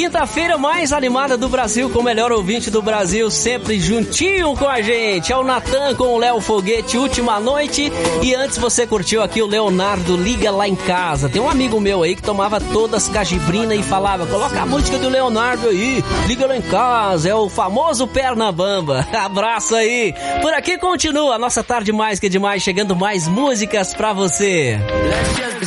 quinta-feira mais animada do Brasil, com o melhor ouvinte do Brasil, sempre juntinho com a gente. É o Natan com o Léo Foguete, Última Noite. E antes você curtiu aqui o Leonardo, Liga Lá em Casa. Tem um amigo meu aí que tomava todas cajibrina e falava: coloca a música do Leonardo aí, Liga Lá em Casa. É o famoso Perna Bamba. Abraço aí. Por aqui continua a nossa tarde mais que demais, chegando mais músicas pra você.